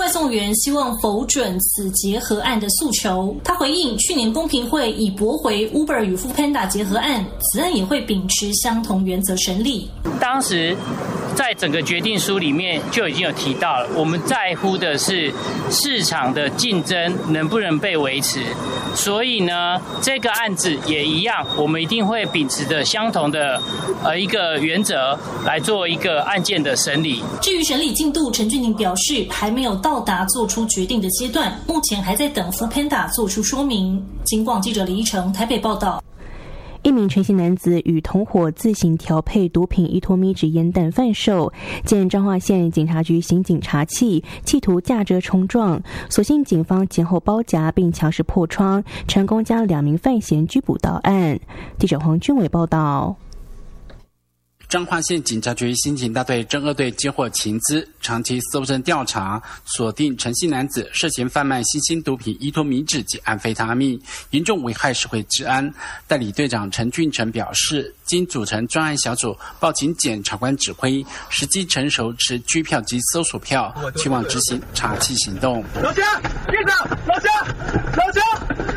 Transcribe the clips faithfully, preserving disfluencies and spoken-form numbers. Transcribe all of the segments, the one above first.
外送员希望否准此结合案的诉求。他回应，去年公平会已驳回 Uber 与 Foodpanda 结合案，此案也会秉持相同原则审理。 当时在整个决定书里面就已经有提到了，我们在乎的是市场的竞争能不能被维持，所以呢，这个案子也一样，我们一定会秉持着相同的呃一个原则来做一个案件的审理。 至于审理进度，陈俊廷表示还没有到达做出决定的阶段，目前还在等 Foodpanda 做出说明。警广记者李一成台北报道。 一名陈姓男子与同伙自行调配毒品依托咪纸烟弹贩售，见彰化县警察局刑警查缉，企图驾车冲撞，所幸警方前后包夹并强势破窗，成功将两名犯嫌拘捕到案。记者黄俊伟报道。 彰化县警察局刑警大队侦二队接获情资，长期搜证调查，锁定陈姓男子涉嫌贩卖新兴毒品依托米脂及安非他命，严重危害社会治安。代理队长陈俊成表示，经组成专案小组，报请检察官指挥，时机成熟持拘票及搜索票，前往执行查缉行动。 老乡，队长，老乡，老乡。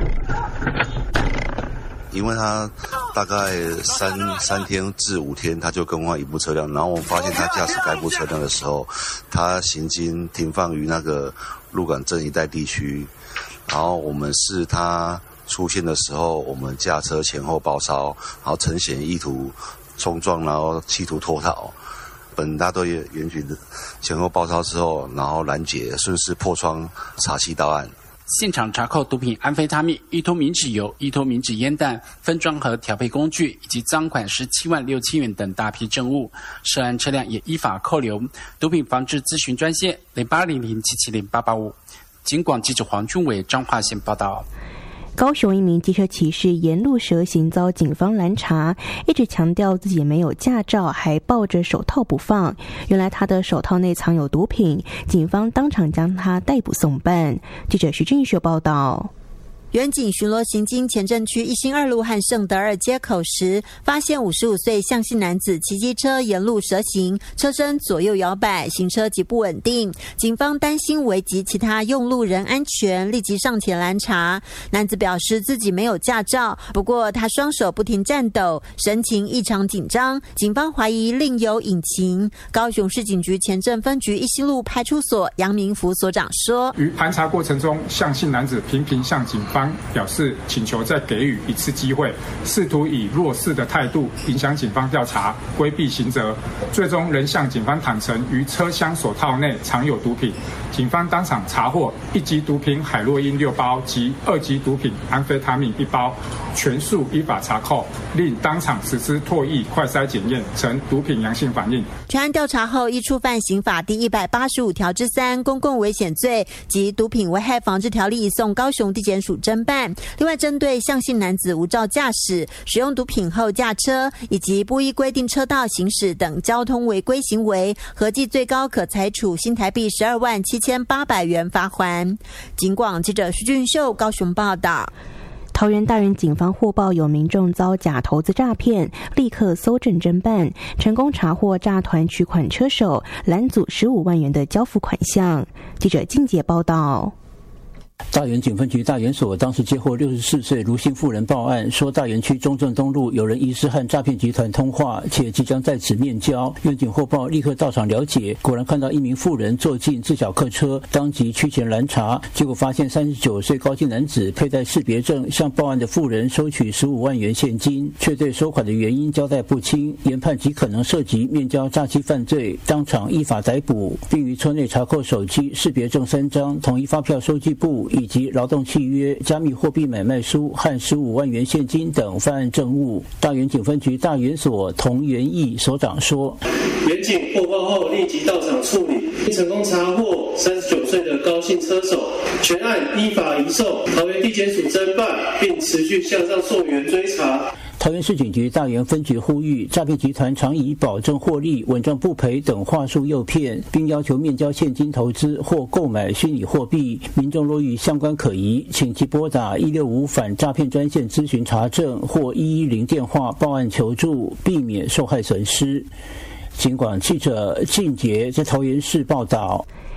因为他大概三三天至五天，他就更换一部车辆，然后我们发现他驾驶该部车辆的时候，他行经停放于那个鹿港镇一带地区，然后我们是他出现的时候，我们驾车前后包抄，然后呈现意图冲撞，然后企图脱逃。本大队员警前后包抄之后，然后拦截，顺势破窗查缉到案。 现场查扣毒品安非他命、依托明脂油、依托明脂烟弹、分装和调配工具以及赃款十七万六千元等大批证物，涉案车辆也依法扣留。毒品防治咨询专线零八零零七七零八八五。警广记者黄俊伟彰化县报道。 高雄一名机车骑士沿路蛇行遭警方拦查，一直强调自己没有驾照，还抱着手套不放。原来他的手套内藏有毒品，警方当场将他逮捕送办。记者徐俊秀报道。 远警巡逻行经前镇区一心二路和盛德二街口时，发现五十五岁向姓男子骑机车沿路蛇行，车身左右摇摆，行车极不稳定。警方担心危及其他用路人安全，立即上前拦查。男子表示自己没有驾照，不过他双手不停颤抖，神情异常紧张。警方怀疑另有隐情。高雄市警局前镇分局一心路派出所杨明福所长说， 于盘查过程中，向姓男子频频向警方表示请求再给予一次机会，试图以弱势的态度影响警方调查，规避刑责，最终仍向警方坦诚于车厢手套内藏有毒品。警方当场查获一级毒品海洛因六包及二级毒品安非他命一包，全数依法查扣，另当场实施唾液快筛检验，呈毒品阳性反应。 全案调查后，依触犯刑法第一百八十五条之三公共危险罪及毒品危害防治条例，移送高雄地检署侦办。另外，针对向姓男子无照驾驶、使用毒品后驾车以及不依规定车道行驶等交通违规行为，合计最高可裁处新台币十二万七千八百元罚锾。警广记者徐俊秀高雄报道。 桃园大园警方获报有民众遭假投资诈骗，立刻搜证侦办，成功查获诈团取款车手，拦阻十五万元的交付款项。记者静姐报道。 大园警分局大园所当时接获六十四岁卢姓妇人报案，说大园区中正东路有人疑似和诈骗集团通话，且即将在此面交。院警获报立刻到场了解，果然看到一名妇人坐进自小客车，当即趋前拦查，结果发现三十九岁高姓男子佩戴识别证向报案的妇人收取十五万元现金，却对收款的原因交代不清，研判极可能涉及面交诈欺犯罪，当场依法逮捕，并于车内查扣手机、识别证三张、统一发票收据簿以及劳动契约、加密货币买卖书和十五万元现金等犯案证物。大园警分局大园所童元义所长说， 园警获报后立即到场处理，成功查获三十九岁的高姓车手，全案依法移送桃园地检署侦办，并持续向上溯源追查。 桃园市警局大园分局呼吁，诈骗集团常以保证获利、稳赚不赔等话术诱骗，并要求面交现金投资或购买虚拟货币。民众若遇相关可疑，请即拨打一六五反诈骗专线咨询查证或一一零电话报案求助，避免受害损失。警广记者靳杰在桃园市报道。